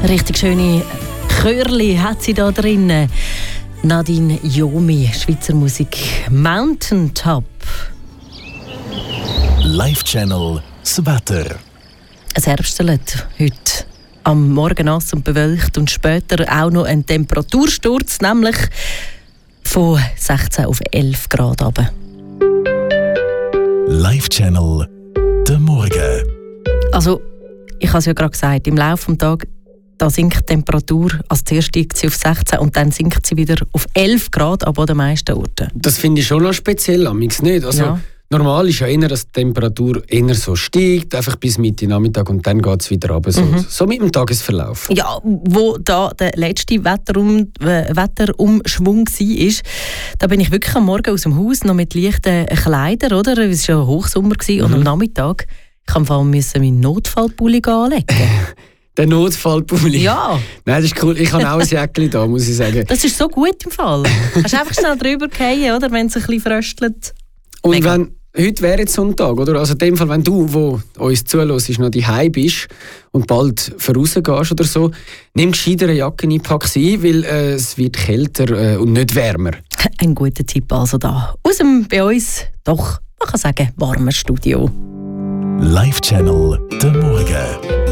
Richtig schöne Chörli hat sie da drin. Nadine Yomi, Schweizer Musik, Mountaintop. Live-Channel, das Wetter. Es herbstelt heute. Am Morgen nass und bewölkt und später auch noch ein Temperatursturz, nämlich von 16 auf 11 Grad runter. Live-Channel, der Morgen. Also, ich habe es ja gerade gesagt, im Laufe des Tages da sinkt die Temperatur, als zuerst steigt sie auf 16 und dann sinkt sie wieder auf 11 Grad an den meisten Orten. Das finde ich schon noch speziell, amigs nicht. Also, ja. Normal ist ja eher, dass die Temperatur eher so steigt, einfach bis Mitte Nachmittag und dann geht es wieder runter. So mit dem Tagesverlauf. Ja, wo da der letzte Wetterumschwung war, da bin ich wirklich am Morgen aus dem Haus noch mit leichten Kleidern, oder? Es war ja Hochsommer und am Nachmittag musste ich meinen Notfallpulli anlegen. Der Notfallpulli? Ja. Nein, das ist cool. Ich habe auch ein Jäckchen da, muss ich sagen. Das ist so gut im Fall. Kannst einfach schnell drüber fallen, oder? Wenn es ein bisschen fröstelt. Und heute wäre jetzt Sonntag, oder? Also in dem Fall, wenn du, wo uns zuhörst, noch daheim bist und bald vorausgehst oder so, nimm gescheiter eine Jacke ein, pack sie ein, weil es wird kälter und nicht wärmer. Ein guter Tipp also da. Aus dem bei uns, doch, man kann sagen, warmen Studio. Live-Channel, der Morgen.